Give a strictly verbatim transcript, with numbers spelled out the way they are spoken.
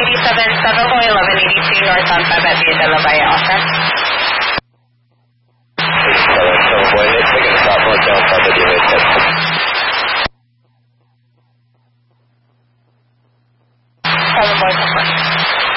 three seven seven four eleven eighty-three North Santa Fe at the La Bahia office. seven seven four eight, taking a stop on South Santa Fe. seven four seven four.